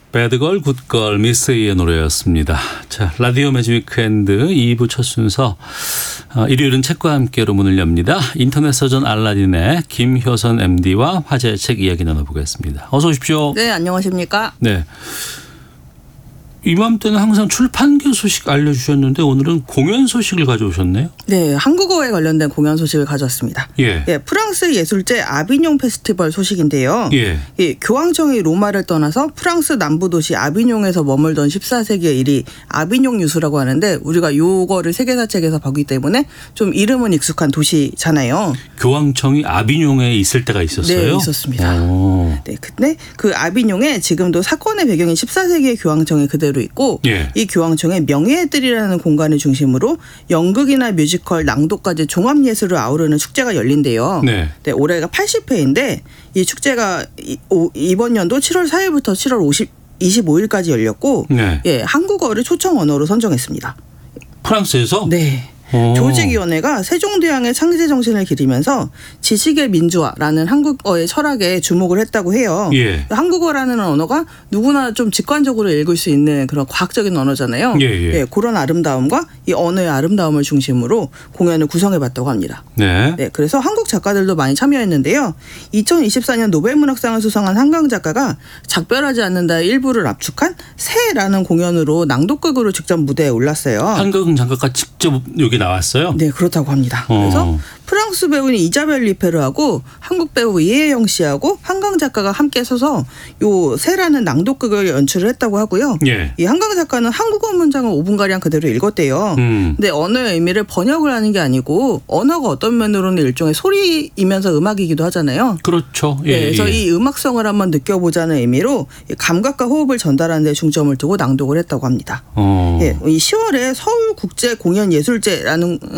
배드걸 굿걸 미스의 노래였습니다. 자, 라디오 매직 위크엔드 2부 첫 순서 일요일은 책과 함께로 문을 엽니다. 인터넷 서점 알라딘의 김효선 MD와 화제의 책 이야기 나눠보겠습니다. 어서 오십시오. 네, 안녕하십니까. 네. 이맘때는 항상 출판계 소식 알려주셨는데 오늘은 공연 소식을 가져오셨네요. 네, 한국어에 관련된 공연 소식을 가져왔습니다. 예. 네, 프랑스 예술제 아비뇽 페스티벌 소식인데요. 예. 교황청이 로마를 떠나서 프랑스 남부 도시 아비뇽에서 머물던 14세기의 일이 아비뇽 유수라고 하는데 우리가 요거를 세계사책에서 보기 때문에 좀 이름은 익숙한 도시잖아요. 교황청이 아비뇽에 있을 때가 있었어요? 네, 있었습니다. 오. 네, 근데 그 아비뇽에 지금도 사건의 배경인 14세기의 교황청이 그대로 있고 예. 이 교황청의 명예의 뜰이라는 공간을 중심으로 연극이나 뮤지컬, 낭독까지 종합예술을 아우르는 축제가 열린대요. 네. 네, 올해가 80회인데 이 축제가 이번 연도 7월 4일부터 7월 25일까지 열렸고 네. 예, 한국어를 초청 언어로 선정했습니다. 프랑스에서? 네. 오. 조직위원회가 세종대왕의 창제 정신을 기리면서 지식의 민주화라는 한국어의 철학에 주목을 했다고 해요. 예. 한국어라는 언어가 누구나 좀 직관적으로 읽을 수 있는 그런 과학적인 언어잖아요. 예, 예. 네, 그런 아름다움과 이 언어의 아름다움을 중심으로 공연을 구성해봤다고 합니다. 네. 네, 그래서 한국 작가들도 많이 참여했는데요. 2024년 노벨문학상을 수상한 한강 작가가 작별하지 않는다의 일부를 압축한 새라는 공연으로 낭독극으로 직접 무대에 올랐어요. 한강 작가가 직접 여기 나왔어요? 네, 그렇다고 합니다. 그래서 프랑스 배우인 이자벨 리페르하고 한국 배우 이혜영 씨하고 한강 작가가 함께 서서 요 새라는 낭독극을 연출을 했다고 하고요. 예. 이 한강 작가는 한국어 문장을 5분가량 그대로 읽었대요. 근데 언어의 의미를 번역을 하는 게 아니고 언어가 어떤 면으로는 일종의 소리이면서 음악이기도 하잖아요. 그렇죠. 예, 네, 그래서 예. 이 음악성을 한번 느껴보자는 의미로 감각과 호흡을 전달하는 데 중점을 두고 낭독을 했다고 합니다. 예, 이 10월에 서울국제공연예술제라는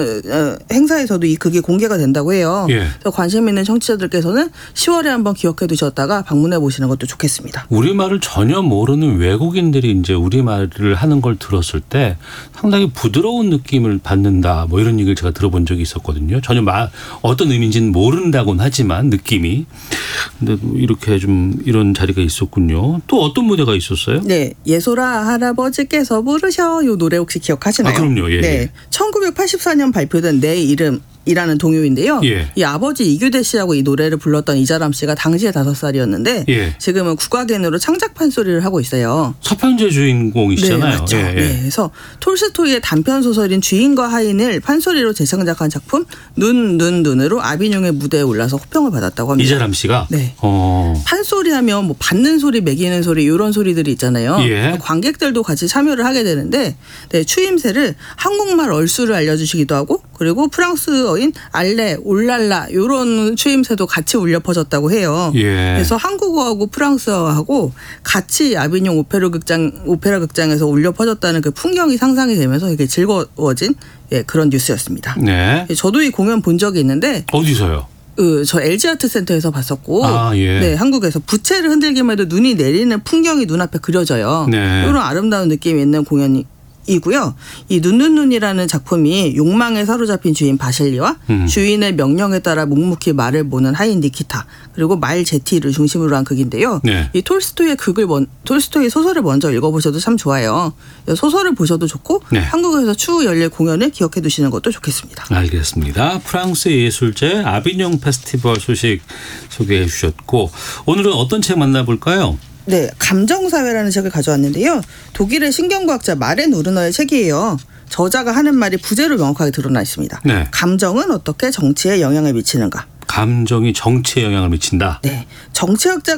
행사에서도 이 극이 공개가 된다고 해요. 예. 그래서 관심 있는 청취자들께서는 10월에 한번 기억해 두셨다가 방문해 보시는 것도 좋겠습니다. 우리말을 전혀 모르는 외국인들이 이제 우리말을 하는 걸 들었을 때 상당히 부드러운 느낌을 받는다. 뭐 이런 얘기를 제가 들어본 적이 있었거든요. 전혀 어떤 의미인지는 모른다고는 하지만 느낌이. 근데 이렇게 좀 이런 자리가 있었군요. 또 어떤 무대가 있었어요? 네, 예솔아 할아버지께서 부르셔. 이 노래 혹시 기억하시나요? 아, 그럼요. 예, 네, 예. 1984년 발표된 내 이름이라는 동요인데요. 예. 이 아버지 이규대 씨하고 이 노래를 불렀던 이자람 씨가 당시에 5살이었는데 예. 지금은 국악인으로 창작 판소리를 하고 있어요. 서편제 주인공이시잖아요. 네, 맞죠. 예, 예. 네, 그래서 톨스토이의 단편 소설인 주인과 하인을 판소리로 재창작한 작품 눈으로 아비뇽의 무대에 올라서 호평을 받았다고 합니다. 이자람 씨가? 네. 판소리 하면 뭐 받는 소리, 매기는 소리 이런 소리들이 있잖아요. 예. 관객들도 같이 참여를 하게 되는데 네, 추임새를 한국말 얼수를 알려주시기도 하고 그리고 프랑스어인 알레, 올랄라 이런 추임새도 같이 울려 퍼졌다고 해요. 예. 그래서 한국어하고 프랑스어하고 같이 아비뇽 오페라 극장에서 울려 퍼졌다는 그 풍경이 상상이 되면서 되게 즐거워진 그런 뉴스였습니다. 네. 저도 이 공연 본 적이 있는데 어디서요? 저 LG 아트센터에서 봤었고, 예. 네, 한국에서 부채를 흔들기만 해도 눈이 내리는 풍경이 눈앞에 그려져요. 네. 이런 아름다운 느낌이 있는 공연이고요. 이 눈이라는 작품이 욕망에 사로잡힌 주인 바실리와 주인의 명령에 따라 묵묵히 말을 모는 하인 니키타 그리고 말 제티를 중심으로 한 극인데요. 네. 이 톨스토이 소설을 먼저 읽어보셔도 참 좋아요. 소설을 보셔도 좋고 네. 한국에서 추후 열릴 공연을 기억해 두시는 것도 좋겠습니다. 알겠습니다. 프랑스 예술제 아비뇽 페스티벌 소식 소개해 주셨고 오늘은 어떤 책 만나볼까요? 네, 감정사회라는 책을 가져왔는데요. 독일의 신경과학자 마렌 우르너의 책이에요. 저자가 하는 말이 부제로 명확하게 드러나 있습니다. 네. 감정은 어떻게 정치에 영향을 미치는가? 감정이 정치에 영향을 미친다. 네, 정치학자가